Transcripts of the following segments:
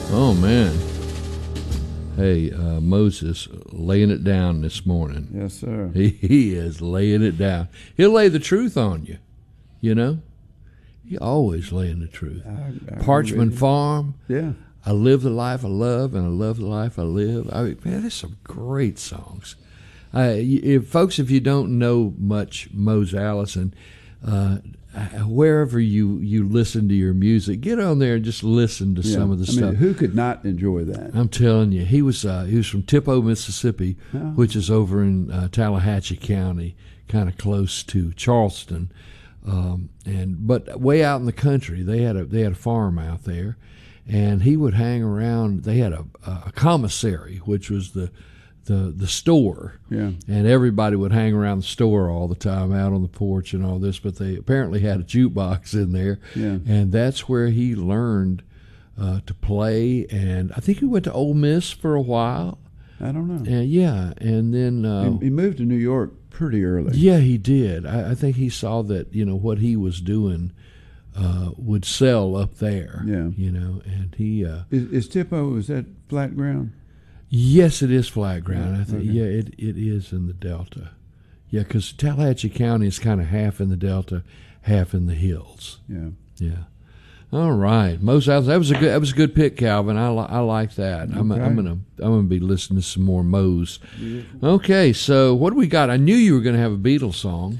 Oh, man. Hey, Moses laying it down this morning. Yes, sir. He is laying it down. He'll lay the truth on you, you know? He always laying the truth. I Parchman really, Farm. Yeah. I live the life I love, and I love the life I live. I mean, man, there's some great songs. Folks, if you don't know much Mose Allison, wherever you listen to your music, get on there and just listen to some of the stuff. Who could not enjoy that? I'm telling you, he was from Tippo, Mississippi, which is over in Tallahatchie County, kind of close to Charleston, but way out in the country. They had a farm out there, and he would hang around. They had a commissary, which was the store, and everybody would hang around the store all the time, out on the porch and all this. But they apparently had a jukebox in there, and that's where he learned to play. And I think he went to Ole Miss for a while. I don't know. And then he moved to New York pretty early. Yeah, he did. I think he saw that what he was doing would sell up there. Yeah, and he is Tippo. Is that flat ground? Yes, it is flat ground. I think. Okay. Yeah, it is in the Delta. Yeah, because Tallahatchie County is kind of half in the Delta, half in the hills. Yeah. All right, Mose Allison. That was a good pick, Calvin. I like that. Okay. I'm gonna be listening to some more Mose. Okay, so what do we got? I knew you were gonna have a Beatles song.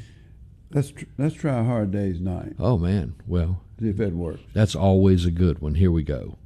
Let's try A Hard Day's Night. Oh man, well, See if that works. that's always a good one. Here we go.